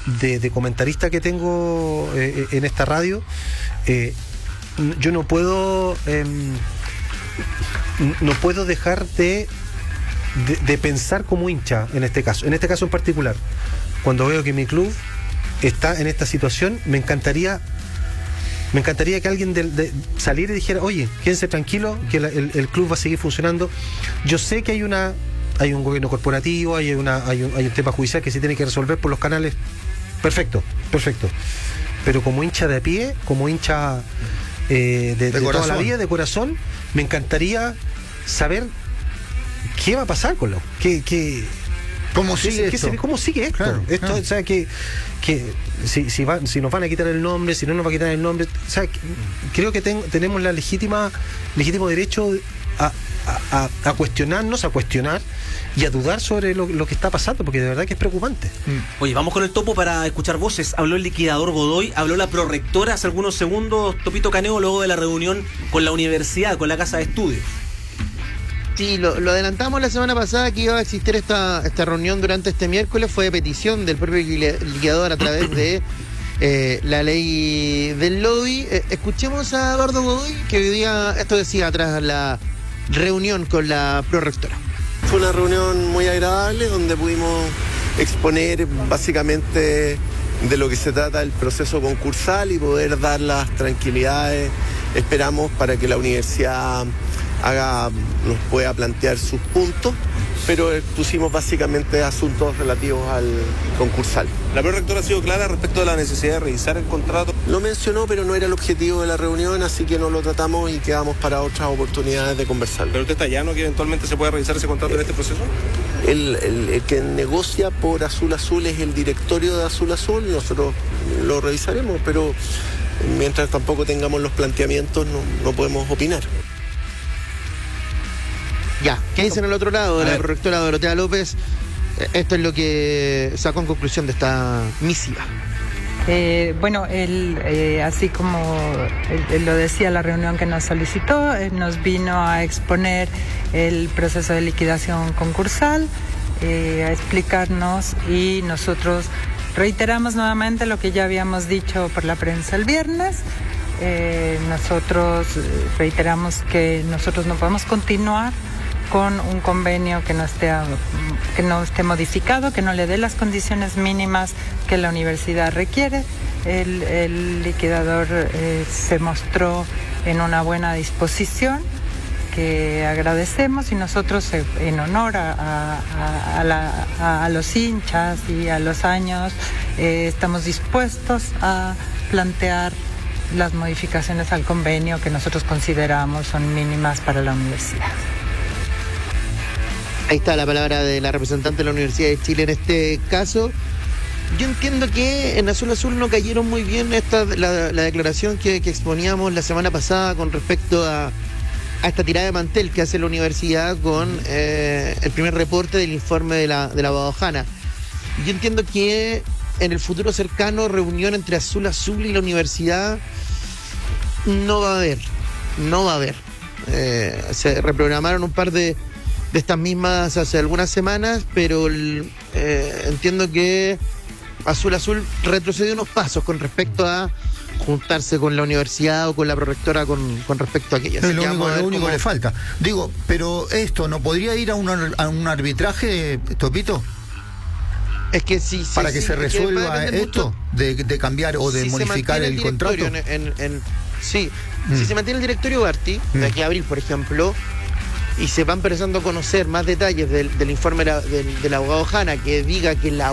de comentarista que tengo en esta radio, yo no puedo dejar de pensar como hincha en este caso en particular. Cuando veo que mi club está en esta situación, me encantaría que alguien saliera y dijera: oye, quédense tranquilo, que el club va a seguir funcionando. Yo sé que hay un gobierno corporativo, hay un tema judicial que se tiene que resolver por los canales. Perfecto. Pero como hincha de a pie, como hincha de toda la vida, de corazón, me encantaría saber qué va a pasar con lo ¿Cómo sigue esto? Claro. O sea, que si nos van a quitar el nombre, si no nos va a quitar el nombre, o sea, creo que tenemos la legítimo derecho a cuestionarnos, a cuestionar y a dudar sobre lo que está pasando, porque de verdad que es preocupante. Oye, vamos con el topo para escuchar voces. Habló el liquidador Godoy, habló la prorectora hace algunos segundos, Topito Caneo, luego de la reunión con la universidad, con la casa de estudios. Sí, lo adelantamos la semana pasada que iba a existir esta reunión durante este miércoles. Fue de petición del propio liquidador a través de la ley del lobby. Escuchemos a Eduardo Godoy, que hoy día esto decía tras la reunión con la prorectora. Fue una reunión muy agradable donde pudimos exponer básicamente de lo que se trata el proceso concursal y poder dar las tranquilidades, esperamos, para que la universidad nos pueda plantear sus puntos, pero pusimos básicamente asuntos relativos al concursal. ¿La prorectora ha sido clara respecto de la necesidad de revisar el contrato? Lo mencionó, pero no era el objetivo de la reunión, así que no lo tratamos y quedamos para otras oportunidades de conversar. ¿Pero usted está llano que eventualmente se pueda revisar ese contrato en este proceso? El que negocia por Azul Azul es el directorio de Azul Azul, nosotros lo revisaremos, pero mientras tampoco tengamos los planteamientos no podemos opinar. Ya, ¿qué dicen al otro lado? La prorectora Dorotea López, esto es lo que sacó en conclusión de esta misiva. Bueno, él, así como él lo decía, la reunión que nos solicitó, nos vino a exponer el proceso de liquidación concursal, a explicarnos, y nosotros reiteramos nuevamente lo que ya habíamos dicho por la prensa el viernes. Nosotros reiteramos que nosotros no podemos continuar con un convenio que no esté modificado, que no le dé las condiciones mínimas que la universidad requiere. El liquidador se mostró en una buena disposición, que agradecemos, y nosotros, en honor a los hinchas y a los años, estamos dispuestos a plantear las modificaciones al convenio que nosotros consideramos son mínimas para la universidad. Ahí está la palabra de la representante de la Universidad de Chile en este caso. Yo entiendo que en Azul Azul no cayeron muy bien la declaración que exponíamos la semana pasada con respecto a esta tirada de mantel que hace la universidad con el primer reporte del informe de la Badojana. Yo entiendo que en el futuro cercano reunión entre Azul Azul y la universidad no va a haber. Se reprogramaron un par de estas mismas hace algunas semanas, pero entiendo que Azul Azul retrocedió unos pasos con respecto a juntarse con la universidad o con la prorectora con respecto a aquello. Es lo único que le falta. Digo, pero esto no podría ir a un arbitraje, Topito. Es que sí, para que se resuelva esto de cambiar o de modificar el contrato. Si se mantiene el directorio Barty de aquí a abril, por ejemplo, y se va empezando a conocer más detalles del informe del abogado Jana, que diga que la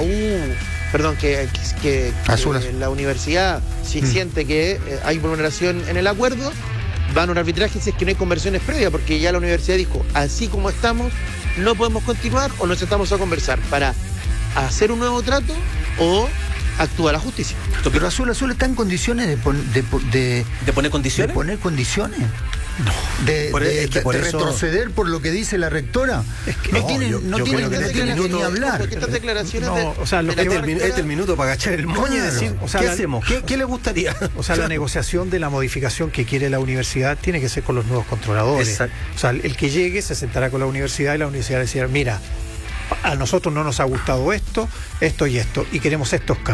la universidad siente que hay vulneración en el acuerdo, van a un arbitraje si es que no hay conversiones previas, porque ya la universidad dijo, así como estamos, no podemos continuar o nos sentamos a conversar para hacer un nuevo trato o actúa la justicia. Pero Azul Azul está en condiciones de poner condiciones. ¿De poner condiciones? No. De retroceder por lo que dice la rectora. Es que no tiene que ni hablar. Estas declaraciones este es el minuto para agachar el moño y decir, ¿qué hacemos? ¿Qué le gustaría? O sea, la negociación de la modificación que quiere la universidad tiene que ser con los nuevos controladores. Exacto. O sea, el que llegue se sentará con la universidad y la universidad decirá, mira, a nosotros no nos ha gustado esto y esto, y queremos estos cambios.